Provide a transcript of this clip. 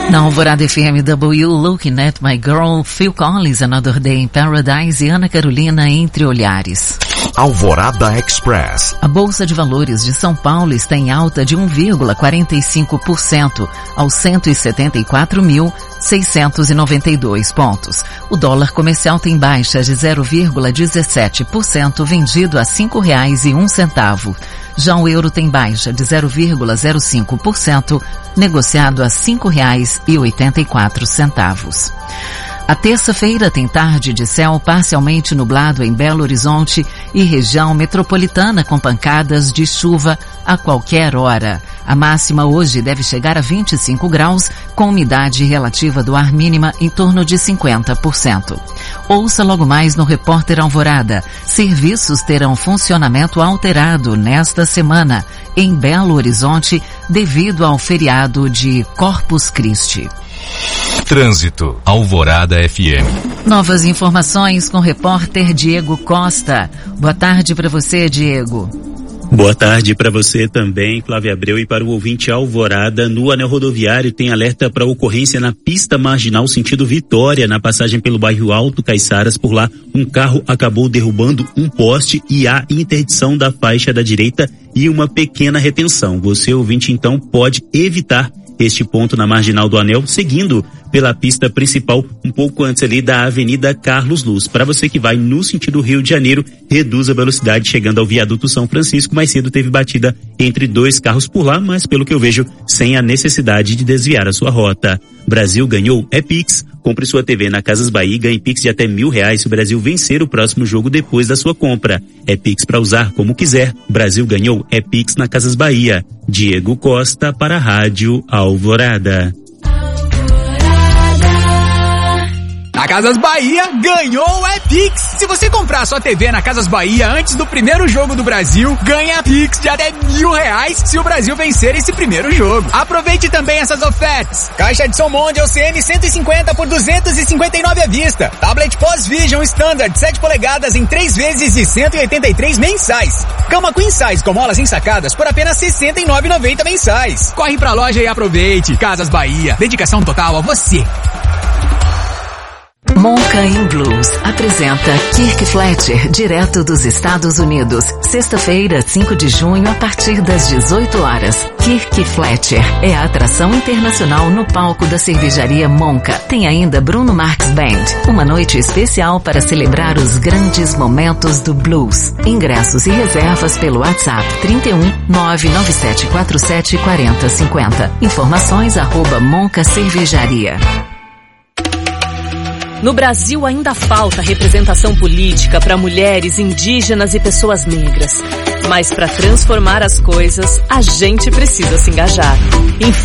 Na Alvorada FM, W, Looking at My Girl, Phil Collins, Another Day in Paradise e Ana Carolina, Entre Olhares. Alvorada Express. A Bolsa de Valores de São Paulo está em alta de 1,45% aos 174.692 pontos. O dólar comercial tem baixa de 0,17%, vendido a R$ 5,01. Já o euro tem baixa de 0,05%, negociado a R$ 5,84. A terça-feira tem tarde de céu parcialmente nublado em Belo Horizonte e região metropolitana com pancadas de chuva a qualquer hora. A máxima hoje deve chegar a 25 graus, com umidade relativa do ar mínima em torno de 50%. Ouça logo mais no Repórter Alvorada. Serviços terão funcionamento alterado nesta semana em Belo Horizonte devido ao feriado de Corpus Christi. Trânsito, Alvorada FM. Novas informações com o repórter Diego Costa. Boa tarde para você, Diego. Boa tarde para você também, Flávia Abreu, e para o ouvinte Alvorada. No anel rodoviário tem alerta para ocorrência na pista marginal sentido Vitória, na passagem pelo bairro Alto Caiçaras. Por lá, um carro acabou derrubando um poste e há interdição da faixa da direita e uma pequena retenção. Você, ouvinte, então, pode evitar este ponto na marginal do anel, seguindo pela pista principal, um pouco antes ali da Avenida Carlos Luz. Para você que vai no sentido Rio de Janeiro, reduz a velocidade chegando ao viaduto São Francisco. Mais cedo teve batida entre dois carros por lá, mas pelo que eu vejo, sem a necessidade de desviar a sua rota. Brasil ganhou é Pix. Compre sua TV na Casas Bahia e ganhe Pix de até R$1.000 se o Brasil vencer o próximo jogo depois da sua compra. É Pix para usar como quiser. Brasil ganhou é Pix na Casas Bahia. Diego Costa para a Rádio Alvorada. A Casas Bahia ganhou é Pix. Se você comprar sua TV na Casas Bahia antes do primeiro jogo do Brasil, ganha Pix de até R$1.000 se o Brasil vencer esse primeiro jogo. Aproveite também essas ofertas. Caixa de som Monde OCM 150 por R$259 à vista. Tablet Pós Vision Standard 7 polegadas em 3 vezes de R$183 mensais. Cama Queen Size com molas ensacadas por apenas R$69,90 mensais. Corre pra loja e aproveite. Casas Bahia. Dedicação total a você. Monca in Blues apresenta Kirk Fletcher, direto dos Estados Unidos. Sexta-feira, 5 de junho, a partir das 18 horas. Kirk Fletcher é a atração internacional no palco da cervejaria Monca. Tem ainda Bruno Marx Band, uma noite especial para celebrar os grandes momentos do blues. Ingressos e reservas pelo WhatsApp 31 99747 4050. Informações @Monca Cervejaria. No Brasil ainda falta representação política para mulheres, indígenas e pessoas negras. Mas para transformar as coisas, a gente precisa se engajar.